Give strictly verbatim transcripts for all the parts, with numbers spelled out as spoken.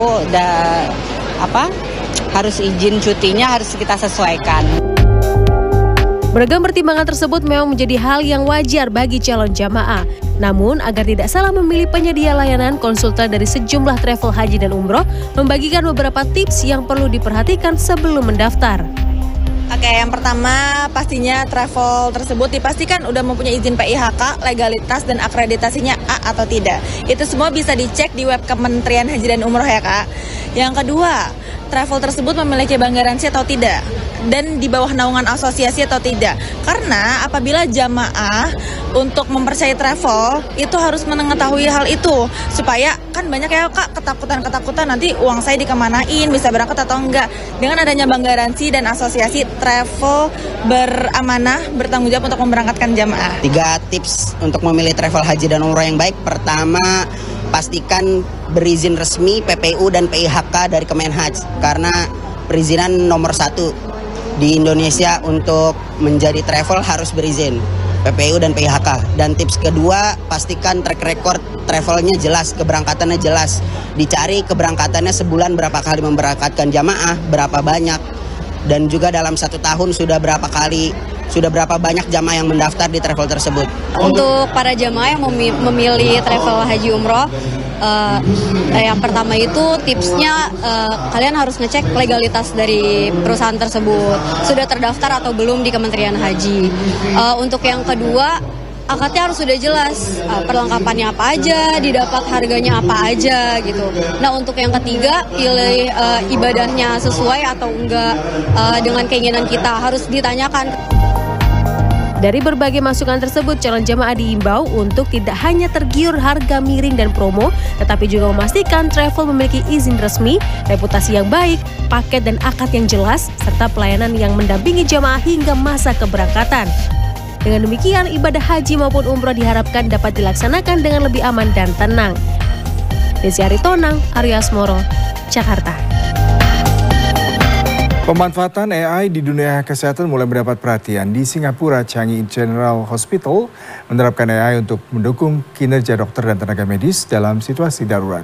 Udah apa? Harus izin cutinya harus kita sesuaikan. Beragam pertimbangan tersebut memang menjadi hal yang wajar bagi calon jamaah. Namun, agar tidak salah memilih penyedia layanan, konsultan dari sejumlah travel haji dan umroh membagikan beberapa tips yang perlu diperhatikan sebelum mendaftar. Oke, yang pertama pastinya travel tersebut dipastikan udah mempunyai izin P I H K, legalitas dan akreditasinya A atau tidak. Itu semua bisa dicek di web Kementerian Haji dan Umroh ya Kak. Yang kedua, travel tersebut memiliki bank garansi atau tidak, dan di bawah naungan asosiasi atau tidak. Karena apabila jamaah untuk mempercayai travel itu harus mengetahui hal itu, supaya kan banyak ya Kak ketakutan-ketakutan nanti uang saya dikemanain, bisa berangkat atau enggak. Dengan adanya bank garansi dan asosiasi, travel beramanah, bertanggung jawab untuk memberangkatkan jamaah. Tiga tips untuk memilih travel haji dan umroh yang baik. Pertama, pastikan berizin resmi P P U dan P I H K dari Kemenhaj, karena perizinan nomor satu di Indonesia untuk menjadi travel harus berizin P P U dan P I H K. Dan tips kedua, pastikan track record travelnya jelas, keberangkatannya jelas. Dicari keberangkatannya sebulan berapa kali memberangkatkan jamaah, berapa banyak, dan juga dalam satu tahun sudah berapa kali, sudah berapa banyak jamaah yang mendaftar di travel tersebut. Untuk para jamaah yang memilih travel haji umroh, uh, yang pertama itu tipsnya uh, kalian harus ngecek legalitas dari perusahaan tersebut, sudah terdaftar atau belum di Kementerian Haji. Uh, untuk yang kedua, akadnya harus sudah jelas, uh, perlengkapannya apa aja, didapat harganya apa aja gitu. Nah untuk yang ketiga, pilih uh, ibadahnya sesuai atau enggak uh, dengan keinginan kita, harus ditanyakan. Dari berbagai masukan tersebut, calon jamaah diimbau untuk tidak hanya tergiur harga miring dan promo, tetapi juga memastikan travel memiliki izin resmi, reputasi yang baik, paket dan akad yang jelas, serta pelayanan yang mendampingi jamaah hingga masa keberangkatan. Dengan demikian, ibadah haji maupun umroh diharapkan dapat dilaksanakan dengan lebih aman dan tenang. Desi Aritonang, Arya Asmoro, Jakarta. Pemanfaatan A I di dunia kesehatan mulai mendapat perhatian. Di Singapura, Changi General Hospital menerapkan A I untuk mendukung kinerja dokter dan tenaga medis dalam situasi darurat.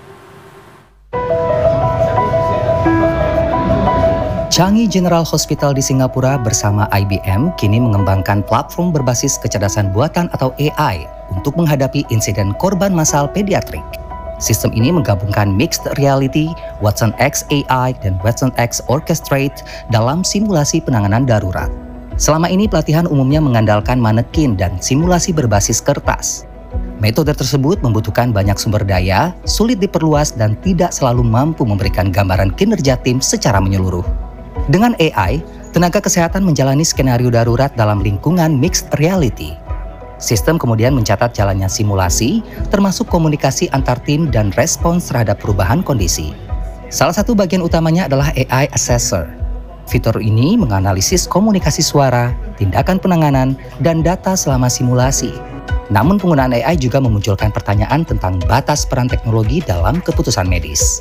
Changi General Hospital di Singapura bersama I B M kini mengembangkan platform berbasis kecerdasan buatan atau A I untuk menghadapi insiden korban massal pediatrik. Sistem ini menggabungkan mixed reality, Watson X A I, dan Watson X Orchestrate dalam simulasi penanganan darurat. Selama ini pelatihan umumnya mengandalkan manekin dan simulasi berbasis kertas. Metode tersebut membutuhkan banyak sumber daya, sulit diperluas, dan tidak selalu mampu memberikan gambaran kinerja tim secara menyeluruh. Dengan A I, tenaga kesehatan menjalani skenario darurat dalam lingkungan mixed reality. Sistem kemudian mencatat jalannya simulasi, termasuk komunikasi antar tim dan respons terhadap perubahan kondisi. Salah satu bagian utamanya adalah A I Assessor. Fitur ini menganalisis komunikasi suara, tindakan penanganan, dan data selama simulasi. Namun penggunaan A I juga memunculkan pertanyaan tentang batas peran teknologi dalam keputusan medis.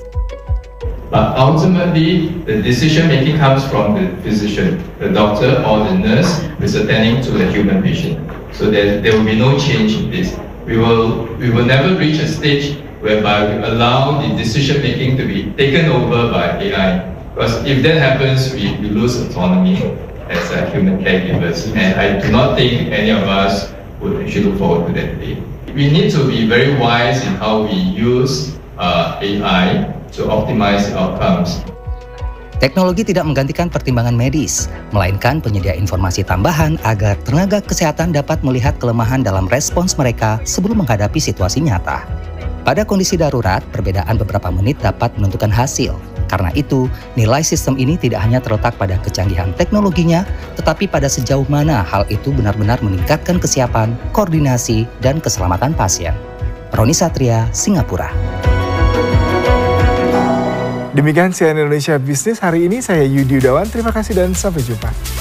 But ultimately, the decision making comes from the physician, the doctor or the nurse who is attending to the human patient. So there, there will be no change in this. We will, we will never reach a stage whereby we allow the decision making to be taken over by A I. Because if that happens, we, we lose autonomy as uh, human caregivers. And I do not think any of us would actually look forward to that day. We need to be very wise in how we use uh, A I to optimize outcomes. Teknologi tidak menggantikan pertimbangan medis, melainkan penyedia informasi tambahan agar tenaga kesehatan dapat melihat kelemahan dalam respons mereka sebelum menghadapi situasi nyata. Pada kondisi darurat, perbedaan beberapa menit dapat menentukan hasil. Karena itu, nilai sistem ini tidak hanya terletak pada kecanggihan teknologinya, tetapi pada sejauh mana hal itu benar-benar meningkatkan kesiapan, koordinasi, dan keselamatan pasien. Roni Satria, Singapura. Demikian C N N Indonesia Bisnis hari ini, saya Yudi Udawan, terima kasih dan sampai jumpa.